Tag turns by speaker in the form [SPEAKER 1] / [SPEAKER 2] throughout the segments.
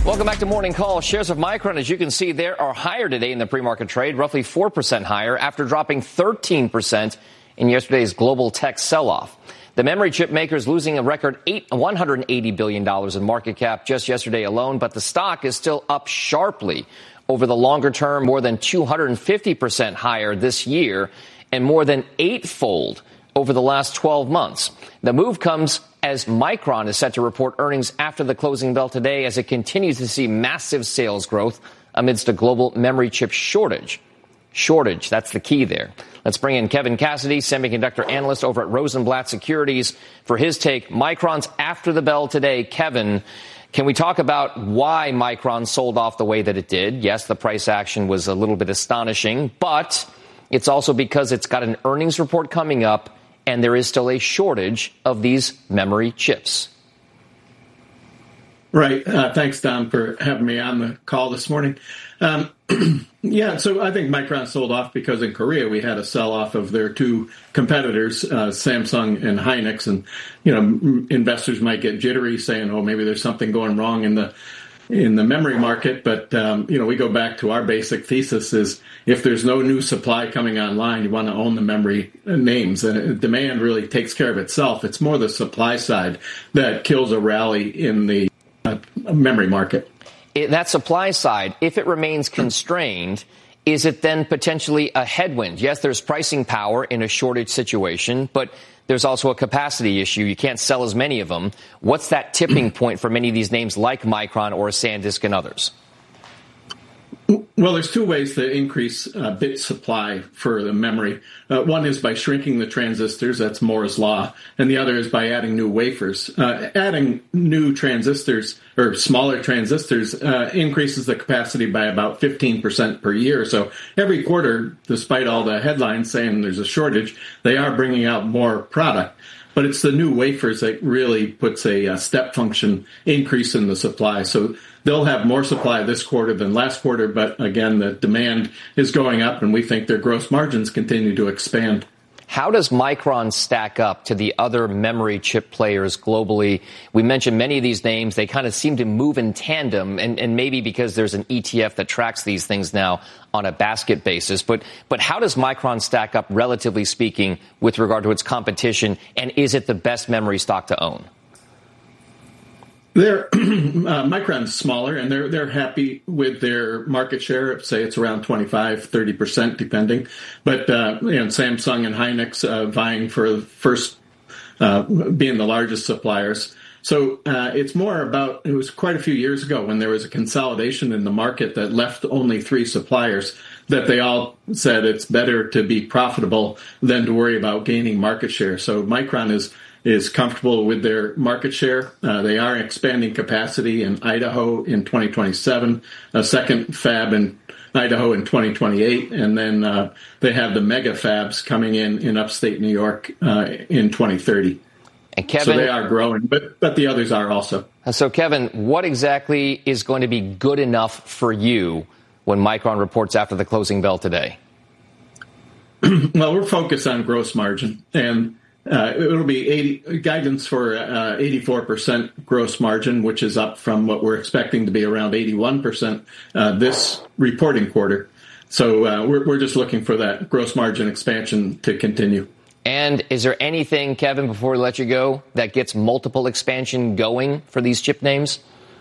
[SPEAKER 1] Welcome back to Morning Call. Shares of Micron, as you can see there, are higher today in the pre-market trade, roughly 4% higher after dropping 13% in yesterday's global tech sell-off. The memory chip makers losing a record $180 billion in market cap just yesterday alone, but the stock is still up sharply over the longer term, more than 250% higher this year and more than eightfold over the last 12 months. The move comes as Micron is set to report earnings after the closing bell today as it continues to see massive sales growth amidst a global memory chip shortage. Shortage, that's the key there. Let's bring in Kevin Cassidy, semiconductor analyst over at Rosenblatt Securities, for his take. Micron's after the bell today. Kevin, can we talk about why Micron sold off the way that it did? Yes, the price action was a little bit astonishing, but it's also because it's got an earnings report coming up and there is still a shortage of these memory chips.
[SPEAKER 2] Right. Thanks, Don, for having me on the call this morning. Yeah, so I think Micron sold off because in Korea we had a sell-off of their two competitors, Samsung and Hynix, and investors might get jittery saying, "Oh, maybe there's something going wrong in the memory market." But we go back to our basic thesis: is if there's no new supply coming online, you want to own the memory names, and demand really takes care of itself. It's more the supply side that kills a rally in the memory market.
[SPEAKER 1] That supply side, if it remains constrained, is it then potentially a headwind? Yes, there's pricing power in a shortage situation, but there's also a capacity issue. You can't sell as many of them. What's that tipping point for many of these names like Micron or SanDisk and others?
[SPEAKER 2] Well, there's two ways to increase bit supply for the memory. One is by shrinking the transistors, that's Moore's law, and the other is by adding new wafers. Adding new transistors or smaller transistors increases the capacity by about 15% per year. So every quarter, despite all the headlines saying there's a shortage, they are bringing out more product. But it's the new wafers that really puts a step function increase in the supply. So they'll have more supply this quarter than last quarter, but again, the demand is going up, and we think their gross margins continue to expand.
[SPEAKER 1] How does Micron stack up to the other memory chip players globally? We mentioned many of these names. They kind of seem to move in tandem, and maybe because there's an ETF that tracks these things now on a basket basis. But how does Micron stack up, relatively speaking, with regard to its competition, and is it the best memory stock to own?
[SPEAKER 2] Micron's smaller, and they're happy with their market share. Say it's around 25-30%, depending. But Samsung and Hynix vying for first, being the largest suppliers. So it's more about, it was quite a few years ago when there was a consolidation in the market that left only three suppliers, that they all said it's better to be profitable than to worry about gaining market share. So Micron is comfortable with their market share. They are expanding capacity in Idaho in 2027, a second fab in Idaho in 2028, and then they have the mega fabs coming in upstate New York in 2030.
[SPEAKER 1] And Kevin,
[SPEAKER 2] so they are growing, but the others are also.
[SPEAKER 1] So Kevin, what exactly is going to be good enough for you when Micron reports after the closing bell today?
[SPEAKER 2] Well, we're focused on gross margin, and it'll be guidance for 84% gross margin, which is up from what we're expecting to be around 81% this reporting quarter. So we're just looking for that gross margin expansion to continue.
[SPEAKER 1] And is there anything, Kevin, before we let you go, that gets multiple expansion going for these chip names?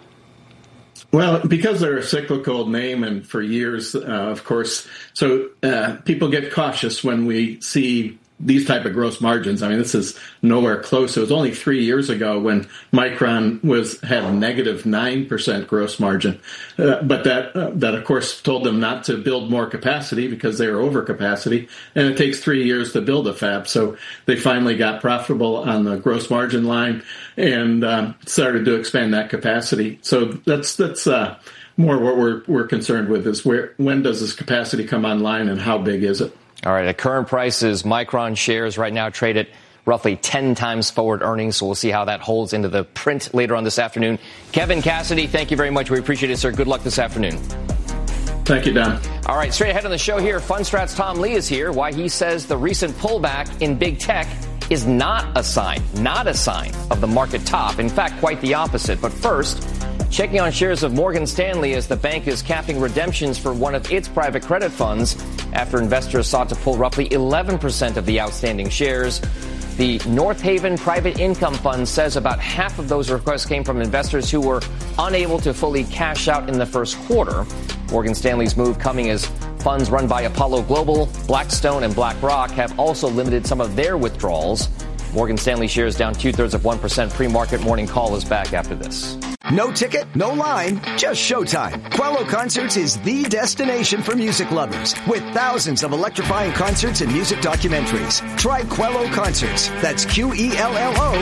[SPEAKER 2] Well, because they're a cyclical name and for years, of course, so people get cautious when we see these type of gross margins. I mean, this is nowhere close. It was only 3 years ago when Micron had a negative 9% gross margin. But that, of course, told them not to build more capacity because they were over capacity. And it takes 3 years to build a fab. So they finally got profitable on the gross margin line and started to expand that capacity. So that's more what we're concerned with is when does this capacity come online and how big is it?
[SPEAKER 1] All right, at current prices, Micron shares right now trade at roughly 10 times forward earnings, so we'll see how that holds into the print later on this afternoon. Kevin Cassidy, thank you very much. We appreciate it, sir. Good luck this afternoon.
[SPEAKER 2] Thank you, Don.
[SPEAKER 1] All right, straight ahead on the show here, FundStrat's Tom Lee is here. Why he says the recent pullback in big tech is not a sign of the market top. In fact, quite the opposite. But first, Checking on shares of Morgan Stanley as the bank is capping redemptions for one of its private credit funds after investors sought to pull roughly 11% of the outstanding shares. The North Haven Private Income Fund says about half of those requests came from investors who were unable to fully cash out in the first quarter. Morgan Stanley's move coming as funds run by Apollo Global, Blackstone, and BlackRock have also limited some of their withdrawals. Morgan Stanley shares down 2/3%. Pre-market morning call is back after this.
[SPEAKER 3] No ticket, no line, just showtime. Quello Concerts is the destination for music lovers with thousands of electrifying concerts and music documentaries. Try Quello Concerts. That's Quello